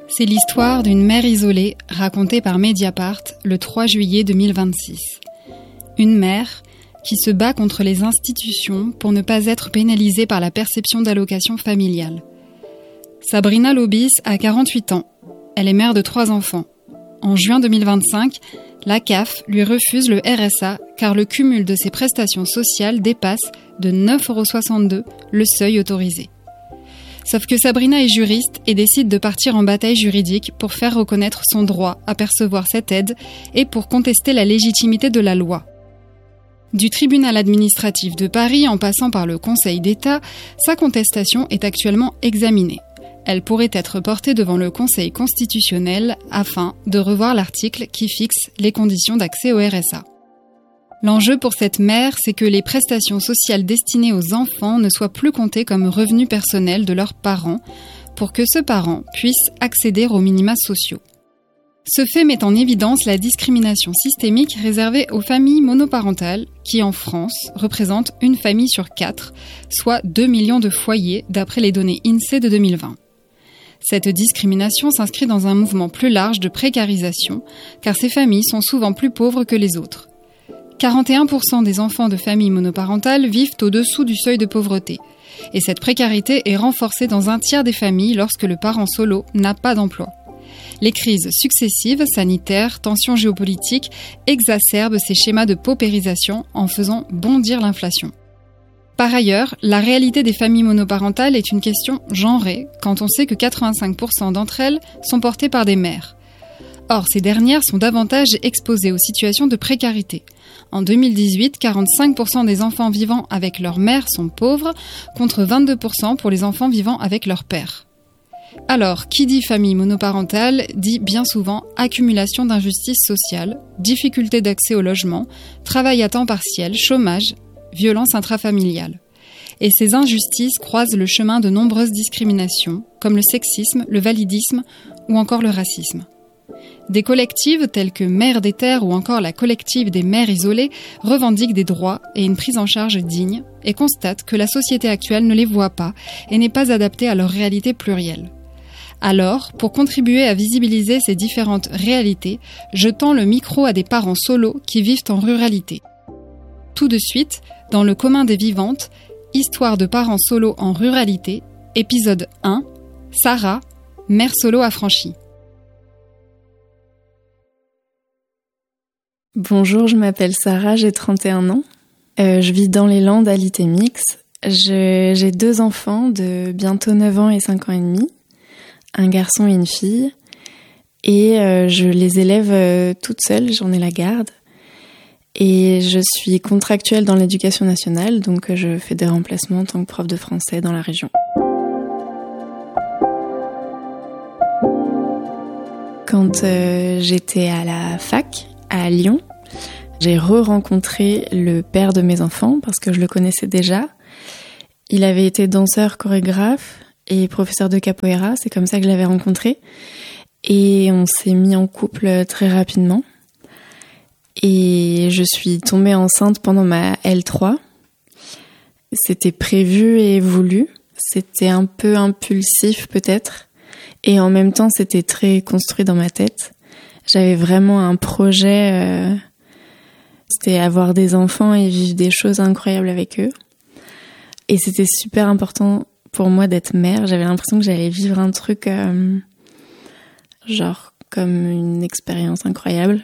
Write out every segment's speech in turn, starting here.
C'est l'histoire d'une mère isolée racontée par Mediapart le 3 juillet 2026. Une mère qui se bat contre les institutions pour ne pas être pénalisée par la perception d'allocations familiales. Sabrina Lobis a 48 ans. Elle est mère de 3 enfants. En juin 2025, la CAF lui refuse le RSA car le cumul de ses prestations sociales dépasse de 9,62 € le seuil autorisé. Sauf que Sabrina est juriste et décide de partir en bataille juridique pour faire reconnaître son droit à percevoir cette aide et pour contester la légitimité de la loi. Du tribunal administratif de Paris en passant par le Conseil d'État, sa contestation est actuellement examinée. Elle pourrait être portée devant le Conseil constitutionnel afin de revoir l'article qui fixe les conditions d'accès au RSA. L'enjeu pour cette mère, c'est que les prestations sociales destinées aux enfants ne soient plus comptées comme revenus personnels de leurs parents pour que ce parent puisse accéder aux minima sociaux. Ce fait met en évidence la discrimination systémique réservée aux familles monoparentales qui, en France, représentent une famille sur 4, soit 2 millions de foyers d'après les données INSEE de 2020. Cette discrimination s'inscrit dans un mouvement plus large de précarisation, car ces familles sont souvent plus pauvres que les autres. 41% des enfants de familles monoparentales vivent au-dessous du seuil de pauvreté. Et cette précarité est renforcée dans un tiers des familles lorsque le parent solo n'a pas d'emploi. Les crises successives, sanitaires, tensions géopolitiques, exacerbent ces schémas de paupérisation en faisant bondir l'inflation. Par ailleurs, la réalité des familles monoparentales est une question genrée quand on sait que 85% d'entre elles sont portées par des mères. Or, ces dernières sont davantage exposées aux situations de précarité. En 2018, 45% des enfants vivant avec leur mère sont pauvres, contre 22% pour les enfants vivant avec leur père. Alors, qui dit famille monoparentale dit bien souvent accumulation d'injustices sociales, difficulté d'accès au logement, travail à temps partiel, chômage, violence intrafamiliale. Et ces injustices croisent le chemin de nombreuses discriminations, comme le sexisme, le validisme ou encore le racisme. Des collectives telles que Mères des Terres ou encore la collective des mères isolées revendiquent des droits et une prise en charge digne et constatent que la société actuelle ne les voit pas et n'est pas adaptée à leur réalité plurielle. Alors, pour contribuer à visibiliser ces différentes réalités, je tends le micro à des parents solos qui vivent en ruralité. Tout de suite, dans Le commun des vivantes, Histoire de parents solos en ruralité, épisode 1, Sarah, mère solo affranchie. Bonjour, je m'appelle Sarah, j'ai 31 ans. Je vis dans les Landes à Litemix. J'ai 2 enfants de bientôt 9 ans et 5 ans et demi, un garçon et une fille. Et je les élève toute seule, j'en ai la garde. Et je suis contractuelle dans l'éducation nationale, donc je fais des remplacements en tant que prof de français dans la région. Quand j'étais à la fac, à Lyon, j'ai re-rencontré le père de mes enfants parce que je le connaissais déjà. Il avait été danseur, chorégraphe et professeur de capoeira, c'est comme ça que je l'avais rencontré. Et on s'est mis en couple très rapidement. Et je suis tombée enceinte pendant ma L3. C'était prévu et voulu. C'était un peu impulsif peut-être. Et en même temps, c'était très construit dans ma tête. J'avais vraiment un projet. C'était avoir des enfants et vivre des choses incroyables avec eux. Et c'était super important pour moi d'être mère. J'avais l'impression que j'allais vivre un truc genre comme une expérience incroyable.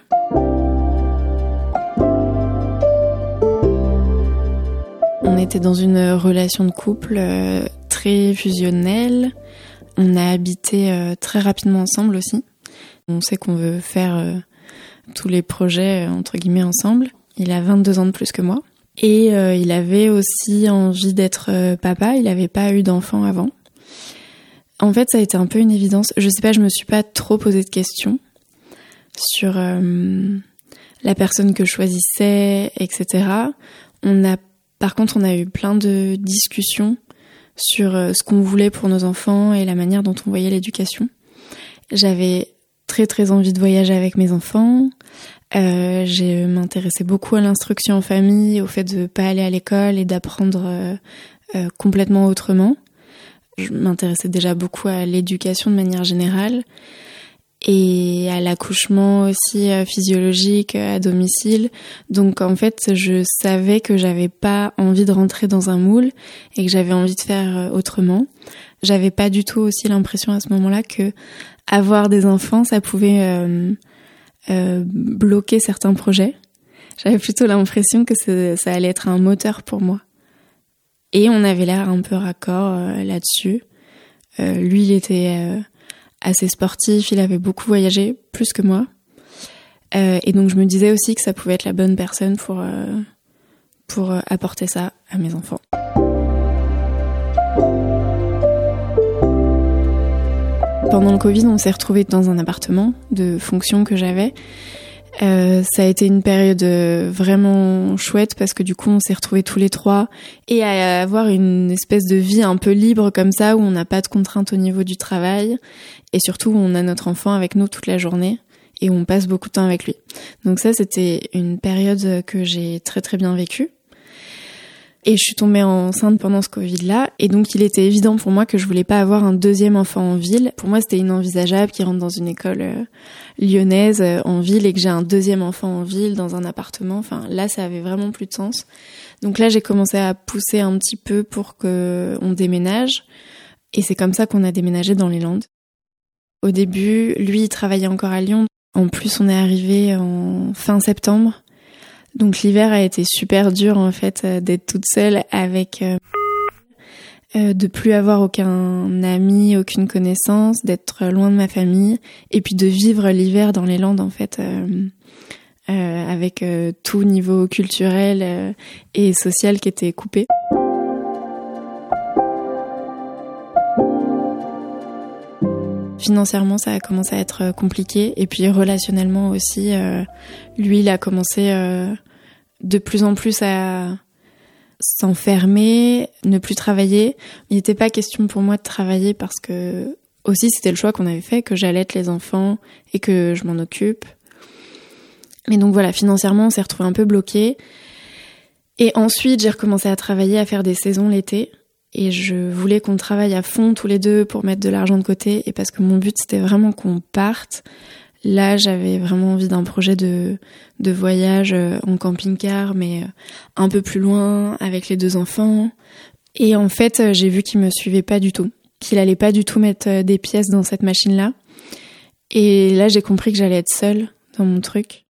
On était dans une relation de couple très fusionnelle. On a habité très rapidement ensemble aussi. On sait qu'on veut faire tous les projets entre guillemets ensemble. Il a 22 ans de plus que moi. Et il avait aussi envie d'être papa. Il n'avait pas eu d'enfant avant. En fait, ça a été un peu une évidence. Je sais pas, je me suis pas trop posé de questions sur la personne que je choisissais, etc. Par contre, on a eu plein de discussions sur ce qu'on voulait pour nos enfants et la manière dont on voyait l'éducation. J'avais très très envie de voyager avec mes enfants. Je m'intéressais beaucoup à l'instruction en famille, au fait de pas aller à l'école et d'apprendre complètement autrement. Je m'intéressais déjà beaucoup à l'éducation de manière générale et à l'accouchement aussi physiologique à domicile. Donc en fait, je savais que j'avais pas envie de rentrer dans un moule et que j'avais envie de faire autrement. J'avais pas du tout aussi l'impression à ce moment-là que avoir des enfants, ça pouvait bloquer certains projets. J'avais plutôt l'impression que ça allait être un moteur pour moi. Et on avait l'air un peu raccord là-dessus. Lui, il était assez sportif, il avait beaucoup voyagé, plus que moi. Et donc je me disais aussi que ça pouvait être la bonne personne pour apporter ça à mes enfants. Pendant le Covid, on s'est retrouvés dans un appartement de fonction que j'avais. Ça a été une période vraiment chouette parce que du coup on s'est retrouvés tous les trois et à avoir une espèce de vie un peu libre comme ça où on n'a pas de contraintes au niveau du travail et surtout où on a notre enfant avec nous toute la journée et où on passe beaucoup de temps avec lui. Donc ça c'était une période que j'ai très très bien vécue. Et je suis tombée enceinte pendant ce Covid-là. Et donc, il était évident pour moi que je voulais pas avoir un deuxième enfant en ville. Pour moi, c'était inenvisageable qu'il rentre dans une école lyonnaise en ville et que j'ai un deuxième enfant en ville dans un appartement. Enfin, là, ça avait vraiment plus de sens. Donc là, j'ai commencé à pousser un petit peu pour qu'on déménage. Et c'est comme ça qu'on a déménagé dans les Landes. Au début, lui, il travaillait encore à Lyon. En plus, on est arrivé en fin septembre. Donc l'hiver a été super dur en fait d'être toute seule avec de plus avoir aucun ami, aucune connaissance, d'être loin de ma famille et puis de vivre l'hiver dans les Landes en fait avec tout niveau culturel et social qui était coupé. Financièrement, ça a commencé à être compliqué et puis relationnellement aussi, lui, il a commencé de plus en plus à s'enfermer, ne plus travailler. Il n'était pas question pour moi de travailler parce que aussi c'était le choix qu'on avait fait, que j'allaite les enfants et que je m'en occupe. Mais donc voilà, financièrement, on s'est retrouvés un peu bloqués. Et ensuite, j'ai recommencé à travailler, à faire des saisons l'été. Et je voulais qu'on travaille à fond tous les deux pour mettre de l'argent de côté. Et parce que mon but, c'était vraiment qu'on parte. Là, j'avais vraiment envie d'un projet de voyage en camping-car, mais un peu plus loin, avec les 2 enfants. Et en fait, j'ai vu qu'il me suivait pas du tout. Qu'il allait pas du tout mettre des pièces dans cette machine-là. Et là, j'ai compris que j'allais être seule dans mon truc.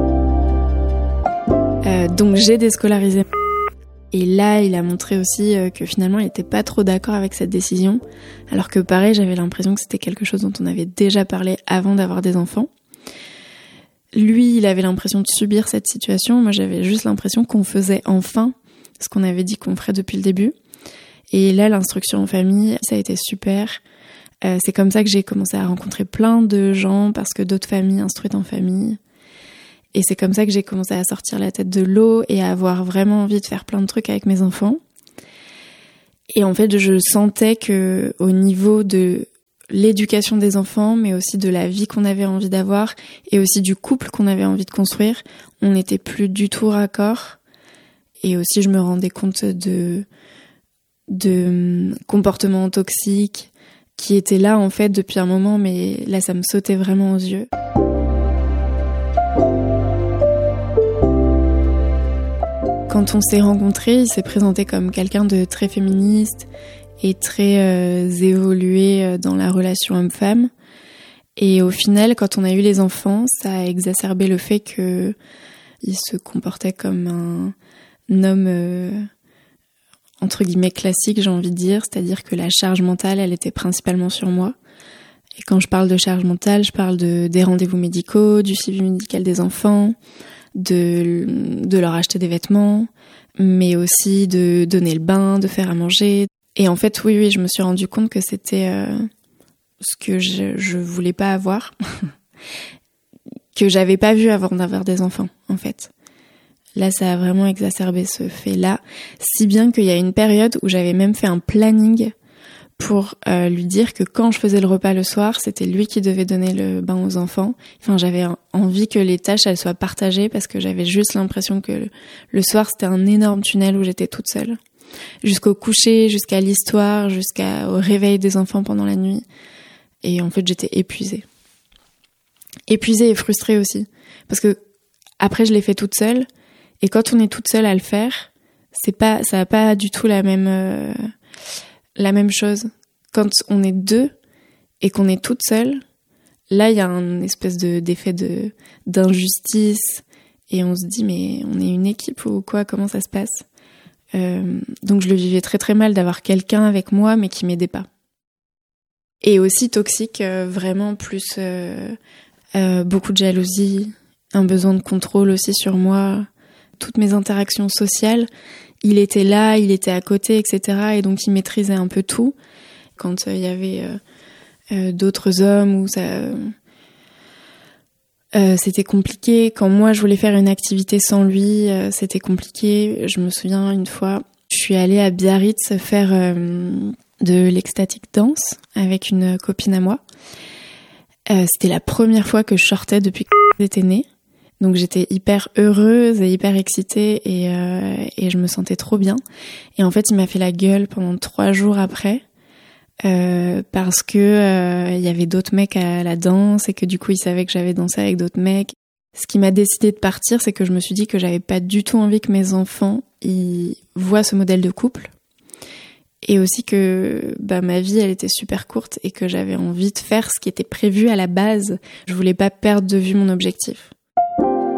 Donc j'ai déscolarisé. Et là, il a montré aussi que finalement, il était pas trop d'accord avec cette décision. Alors que pareil, j'avais l'impression que c'était quelque chose dont on avait déjà parlé avant d'avoir des enfants. Lui, il avait l'impression de subir cette situation. Moi, j'avais juste l'impression qu'on faisait enfin ce qu'on avait dit qu'on ferait depuis le début. Et là, l'instruction en famille, ça a été super. C'est comme ça que j'ai commencé à rencontrer plein de gens parce que d'autres familles instruites en famille. Et c'est comme ça que j'ai commencé à sortir la tête de l'eau et à avoir vraiment envie de faire plein de trucs avec mes enfants. Et en fait, je sentais que au niveau de l'éducation des enfants, mais aussi de la vie qu'on avait envie d'avoir et aussi du couple qu'on avait envie de construire, on n'était plus du tout raccord. Et aussi, je me rendais compte de comportements toxiques qui étaient là en fait depuis un moment, mais là, ça me sautait vraiment aux yeux. Quand on s'est rencontrés, il s'est présenté comme quelqu'un de très féministe et très évolué dans la relation homme-femme. Et au final, quand on a eu les enfants, ça a exacerbé le fait qu'il se comportait comme un homme entre guillemets classique, j'ai envie de dire. C'est-à-dire que la charge mentale, elle était principalement sur moi. Et quand je parle de charge mentale, je parle des rendez-vous médicaux, du suivi médical des enfants, de leur acheter des vêtements, mais aussi de donner le bain, de faire à manger. Et en fait, oui, je me suis rendu compte que c'était ce que je voulais pas avoir, que j'avais pas vu avant d'avoir des enfants, en fait. Là, ça a vraiment exacerbé ce fait-là, si bien qu'il y a une période où j'avais même fait un planning pour lui dire que quand je faisais le repas le soir, c'était lui qui devait donner le bain aux enfants. Enfin, j'avais envie que les tâches, elles soient partagées parce que j'avais juste l'impression que le soir, c'était un énorme tunnel où j'étais toute seule. jusqu'au coucher, jusqu'à l'histoire, jusqu'au réveil des enfants pendant la nuit. Et en fait, j'étais épuisée. Épuisée et frustrée aussi. Parce que après, je l'ai fait toute seule. Et quand on est toute seule à le faire, ça n'a pas du tout la même chose. Quand on est deux et qu'on est toute seule, là, il y a un espèce d'effet d'injustice. Et on se dit, mais on est une équipe ou quoi? Comment ça se passe? Donc je le vivais très très mal d'avoir quelqu'un avec moi, mais qui m'aidait pas. Et aussi toxique, vraiment plus beaucoup de jalousie, un besoin de contrôle aussi sur moi. Toutes mes interactions sociales, il était là, il était à côté, etc. Et donc il maîtrisait un peu tout. Quand il y avait d'autres hommes où c'était compliqué. Quand moi je voulais faire une activité sans lui, c'était compliqué. Je me souviens une fois, je suis allée à Biarritz faire de l'ecstatic dance avec une copine à moi. C'était la première fois que je sortais depuis que j'étais née. Donc j'étais hyper heureuse et hyper excitée et je me sentais trop bien. Et en fait, il m'a fait la gueule pendant 3 jours après. Parce que y avait d'autres mecs à la danse et que du coup il savait que j'avais dansé avec d'autres mecs. Ce qui m'a décidé de partir, c'est que je me suis dit que j'avais pas du tout envie que mes enfants ils voient ce modèle de couple, et aussi que ma vie elle était super courte et que j'avais envie de faire ce qui était prévu à la base. Je voulais pas perdre de vue mon objectif.